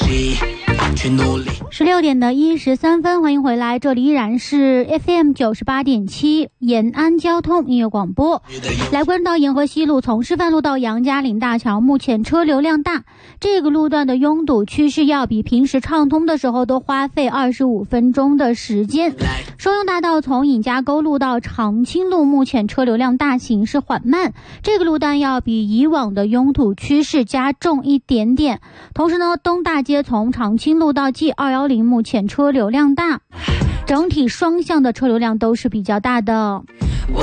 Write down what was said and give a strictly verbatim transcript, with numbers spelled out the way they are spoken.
去努力。 十六点的一十三分，欢迎回来，这里依然是 F M 九十八点七延安交通音乐广播。来关到沿河西路从示范路到杨家岭大桥，目前车流量大，这个路段的拥堵趋势要比平时畅通的时候都花费二十五分钟的时间。双用大道从尹家沟路到长青路，目前车流量大，行驶缓慢，这个路段要比以往的拥堵趋势加重一点点。同时呢，东大街从长青路到 G 二一零，目前车流量大，整体双向的车流量都是比较大的。